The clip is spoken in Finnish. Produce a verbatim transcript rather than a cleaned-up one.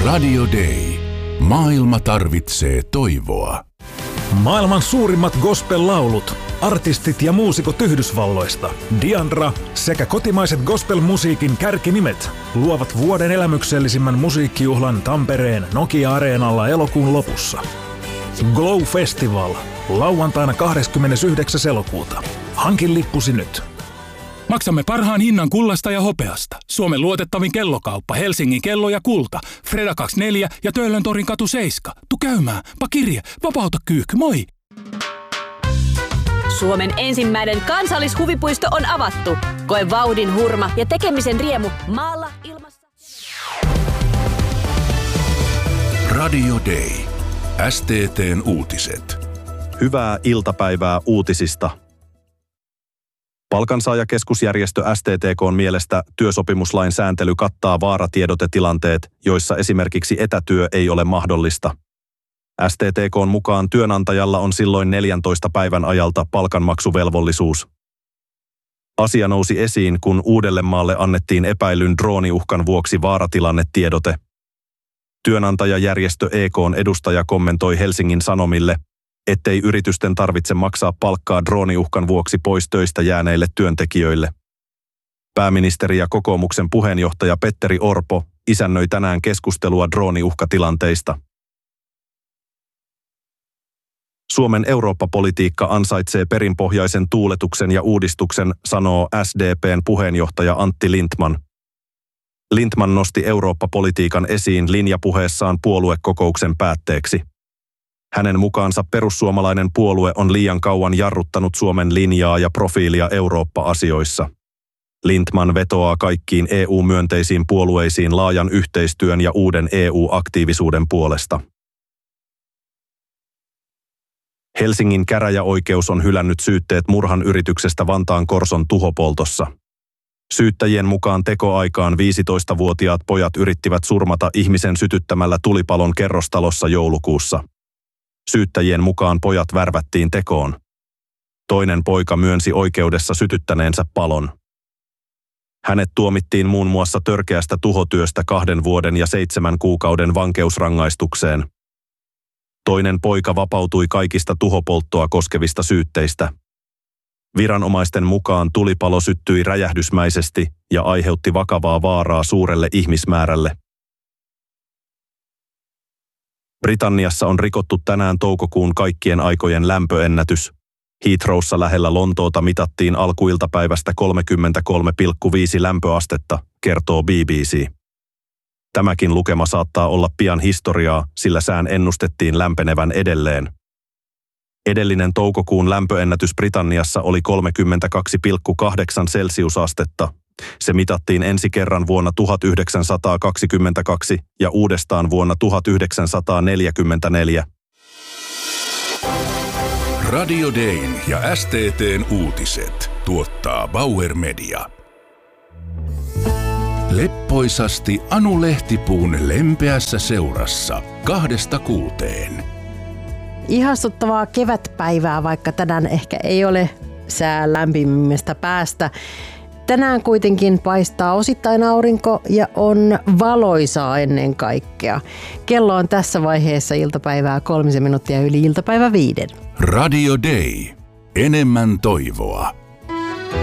Radio Day. Maailma tarvitsee toivoa. Maailman suurimmat gospel-laulut, artistit ja muusikot Yhdysvalloista, Diandra sekä kotimaiset gospel-musiikin kärkinimet luovat vuoden elämyksellisimmän musiikkijuhlan Tampereen Nokia-areenalla elokuun lopussa. Glow Festival, lauantaina kahdeskymmenesyhdeksäs elokuuta. Hankin lippusi nyt. Maksamme parhaan hinnan kullasta ja hopeasta. Suomen luotettavin kellokauppa, Helsingin kello ja kulta. Freda kaksikymmentäneljä ja Töölöntorin katu seitsemän. Tu käymään. Pakirje, vapauta kyykky, moi! Suomen ensimmäinen kansallishuvipuisto on avattu. Koe vauhdin hurma ja tekemisen riemu maalla, ilmassa. Radio Day. S T T:n uutiset. Hyvää iltapäivää uutisista. Palkansaajakeskusjärjestö S T T K:n mielestä työsopimuslain sääntely kattaa vaaratiedote-tilanteet, joissa esimerkiksi etätyö ei ole mahdollista. S T T K:n mukaan työnantajalla on silloin neljäntoista päivän ajalta palkanmaksuvelvollisuus. Asia nousi esiin, kun Uudellemaalle annettiin epäilyn drooniuhkan vuoksi vaaratilannetiedote. Työnantajajärjestö E K:n edustaja kommentoi Helsingin Sanomille, ettei yritysten tarvitse maksaa palkkaa drooniuhkan vuoksi pois töistä jääneille työntekijöille. Pääministeri ja kokoomuksen puheenjohtaja Petteri Orpo isännöi tänään keskustelua drooniuhkatilanteista. Suomen Eurooppa-politiikka ansaitsee perinpohjaisen tuuletuksen ja uudistuksen, sanoo S D P:n puheenjohtaja Antti Lindtman. Lindtman nosti Eurooppa-politiikan esiin linjapuheessaan puoluekokouksen päätteeksi. Hänen mukaansa perussuomalainen puolue on liian kauan jarruttanut Suomen linjaa ja profiilia Eurooppa-asioissa. Lindtman vetoaa kaikkiin E U-myönteisiin puolueisiin laajan yhteistyön ja uuden E U-aktiivisuuden puolesta. Helsingin käräjäoikeus on hylännyt syytteet murhan yrityksestä Vantaan Korson tuhopoltossa. Syyttäjien mukaan tekoaikaan viisitoistavuotiaat pojat yrittivät surmata ihmisen sytyttämällä tulipalon kerrostalossa joulukuussa. Syyttäjien mukaan pojat värvättiin tekoon. Toinen poika myönsi oikeudessa sytyttäneensä palon. Hänet tuomittiin muun muassa törkeästä tuhotyöstä kahden vuoden ja seitsemän kuukauden vankeusrangaistukseen. Toinen poika vapautui kaikista tuhopolttoa koskevista syytteistä. Viranomaisten mukaan tulipalo syttyi räjähdysmäisesti ja aiheutti vakavaa vaaraa suurelle ihmismäärälle. Britanniassa on rikottu tänään toukokuun kaikkien aikojen lämpöennätys. Heathrowssa lähellä Lontoota mitattiin alkuiltapäivästä kolmekymmentäkolme pilkku viisi lämpöastetta, kertoo B B C. Tämäkin lukema saattaa olla pian historiaa, sillä sään ennustettiin lämpenevän edelleen. Edellinen toukokuun lämpöennätys Britanniassa oli kolmekymmentäkaksi pilkku kahdeksan celsiusastetta. Se mitattiin ensi kerran vuonna tuhatyhdeksänsataakaksikymmentäkaksi ja uudestaan vuonna tuhatyhdeksänsataaneljäkymmentäneljä. Radio Dayn ja S T T:n uutiset tuottaa Bauer Media. Leppoisasti Anu Lehtipuun lempeässä seurassa kahdesta kuuteen. Ihastuttavaa kevätpäivää, vaikka tänään ehkä ei ole sää lämpimimmästä päästä. Tänään kuitenkin paistaa osittain aurinko ja on valoisaa ennen kaikkea. Kello on tässä vaiheessa iltapäivää kolmisen minuuttia yli iltapäivä viiden. Radio Day. Enemmän toivoa.